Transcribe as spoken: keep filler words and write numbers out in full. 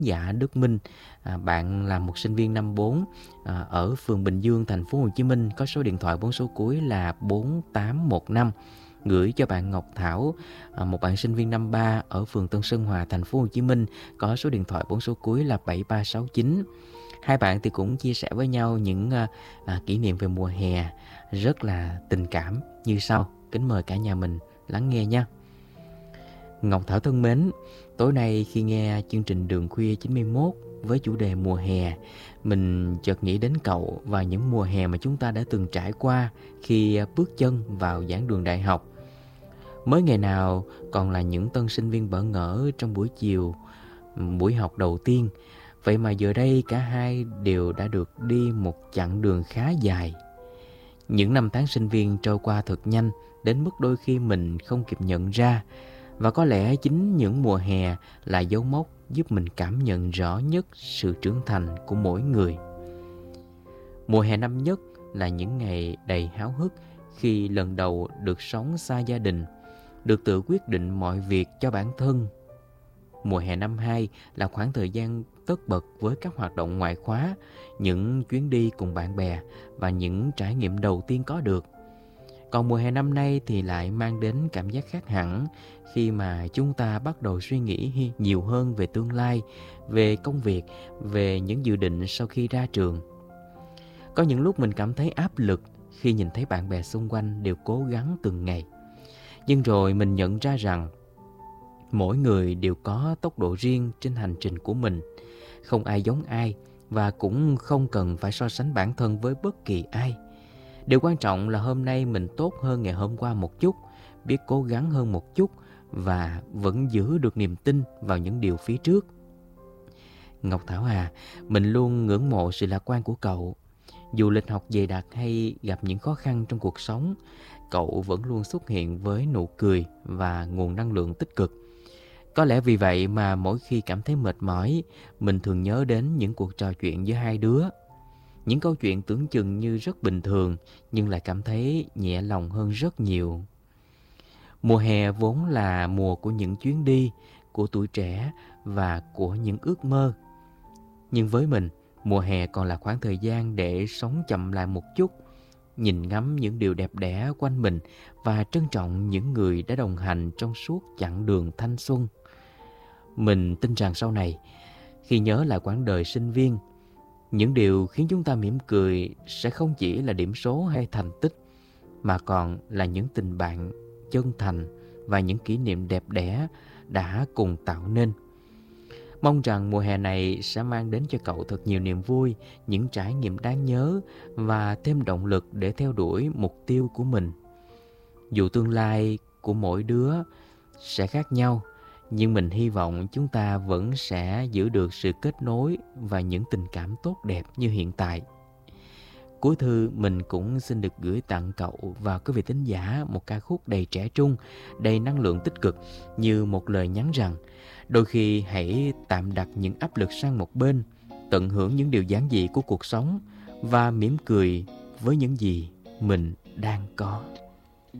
giả Đức Minh. À, bạn là một sinh viên năm bốn à, ở phường Bình Dương, thành phố Hồ Chí Minh, có số điện thoại bốn số cuối là bốn tám một năm. Gửi cho bạn Ngọc Thảo, à, một bạn sinh viên năm ba ở phường Tân Sơn Hòa, thành phố Hồ Chí Minh, có số điện thoại bốn số cuối là bảy ba sáu chín. Hai bạn thì cũng chia sẻ với nhau những à, à, kỷ niệm về mùa hè rất là tình cảm như sau. Kính mời cả nhà mình lắng nghe nha. Ngọc Thảo thân mến, tối nay khi nghe chương trình Đường Khuya chín mươi mốt với chủ đề mùa hè, mình chợt nghĩ đến cậu và những mùa hè mà chúng ta đã từng trải qua khi bước chân vào giảng đường đại học. Mới ngày nào còn là những tân sinh viên bỡ ngỡ trong buổi chiều, buổi học đầu tiên. Vậy mà giờ đây cả hai đều đã được đi một chặng đường khá dài. Những năm tháng sinh viên trôi qua thật nhanh, đến mức đôi khi mình không kịp nhận ra. Và có lẽ chính những mùa hè là dấu mốc giúp mình cảm nhận rõ nhất sự trưởng thành của mỗi người. Mùa hè năm nhất là những ngày đầy háo hức khi lần đầu được sống xa gia đình, được tự quyết định mọi việc cho bản thân. Mùa hè năm hai là khoảng thời gian tất bật với các hoạt động ngoại khóa, những chuyến đi cùng bạn bè và những trải nghiệm đầu tiên có được. Còn mùa hè năm nay thì lại mang đến cảm giác khác hẳn khi mà chúng ta bắt đầu suy nghĩ nhiều hơn về tương lai, về công việc, về những dự định sau khi ra trường. Có những lúc mình cảm thấy áp lực khi nhìn thấy bạn bè xung quanh đều cố gắng từng ngày. Nhưng rồi mình nhận ra rằng mỗi người đều có tốc độ riêng trên hành trình của mình. Không ai giống ai và cũng không cần phải so sánh bản thân với bất kỳ ai. Điều quan trọng là hôm nay mình tốt hơn ngày hôm qua một chút, biết cố gắng hơn một chút và vẫn giữ được niềm tin vào những điều phía trước. Ngọc Thảo à, mình luôn ngưỡng mộ sự lạc quan của cậu. Dù lịch học dày đặc hay gặp những khó khăn trong cuộc sống, cậu vẫn luôn xuất hiện với nụ cười và nguồn năng lượng tích cực. Có lẽ vì vậy mà mỗi khi cảm thấy mệt mỏi, mình thường nhớ đến những cuộc trò chuyện giữa hai đứa. Những câu chuyện tưởng chừng như rất bình thường nhưng lại cảm thấy nhẹ lòng hơn rất nhiều. Mùa hè vốn là mùa của những chuyến đi, của tuổi trẻ và của những ước mơ. Nhưng với mình, mùa hè còn là khoảng thời gian để sống chậm lại một chút, nhìn ngắm những điều đẹp đẽ quanh mình và trân trọng những người đã đồng hành trong suốt chặng đường thanh xuân. Mình tin rằng sau này, khi nhớ lại quãng đời sinh viên, những điều khiến chúng ta mỉm cười sẽ không chỉ là điểm số hay thành tích, mà còn là những tình bạn chân thành và những kỷ niệm đẹp đẽ đã cùng tạo nên. Mong rằng mùa hè này sẽ mang đến cho cậu thật nhiều niềm vui, những trải nghiệm đáng nhớ và thêm động lực để theo đuổi mục tiêu của mình. Dù tương lai của mỗi đứa sẽ khác nhau, nhưng mình hy vọng chúng ta vẫn sẽ giữ được sự kết nối và những tình cảm tốt đẹp như hiện tại. Cuối thư mình cũng xin được gửi tặng cậu và quý vị thính giả một ca khúc đầy trẻ trung, đầy năng lượng tích cực, như một lời nhắn rằng đôi khi hãy tạm đặt những áp lực sang một bên, tận hưởng những điều giản dị của cuộc sống và mỉm cười với những gì mình đang có.